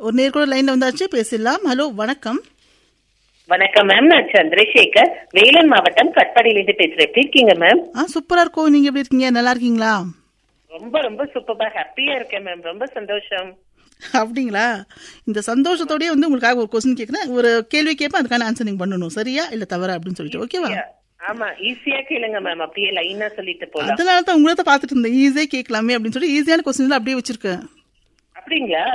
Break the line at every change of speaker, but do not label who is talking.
ஒரு நேர் கூட லைன்ல வந்தாச்சு, பேசலாம். ஹலோ, வணக்கம்.
வணக்கம் மேம், நான் சந்திரசேகர், வேலூர் மாவட்டம் கட்பாடியிலிருந்து பேசுறேன். எப்படி இருக்கீங்க மேம்?
சூப்பரா இருக்கும். நீங்க எப்படி இருக்கீங்க? நல்லா இருக்கீங்களா?
ரொம்ப ரொம்ப சூப்பரா ஹாப்பியா இருக்கேன் மேம். ரொம்ப சந்தோஷம்.
அப்படிங்களா? இந்த சந்தோஷத்தோடய வந்து உங்களுக்காக ஒரு கொஸ்டின் கேட்கறேன், ஒரு கேள்வி கேட்பேன், அதுக்கான ஆன்சர் நீங்க பண்ணணும், சரியா இல்ல தவறா அப்படின்னு சொல்லிட்டு. ஓகேவா?
ஆமா, ஈஸியா கேளுங்க மேம், அப்படியே லைனா சொல்லிட்டு போலாம்.
அதனால தான் உங்களை தான் பாத்துட்டு இருந்தேன், ஈஸியா கேட்கலாமே அப்படின்னு சொல்லி ஈஸியான கொஸ்டின் அப்படியே வச்சிருக்கேன்.
அப்படிங்களா?